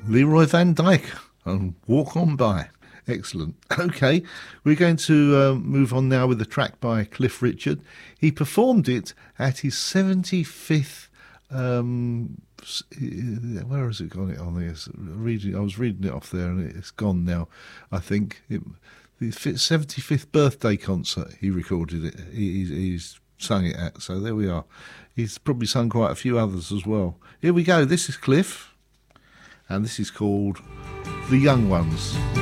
Leroy Van Dyke and Walk On By. Excellent. Okay, we're going to move on now with a track by Cliff Richard. He performed it at his 75th. Where has it gone? On this, I was reading it off there, and it's gone now. I think the 75th birthday concert. He recorded it. He's sung it at. So there we are. He's probably sung quite a few others as well. Here we go. This is Cliff, and this is called The Young Ones.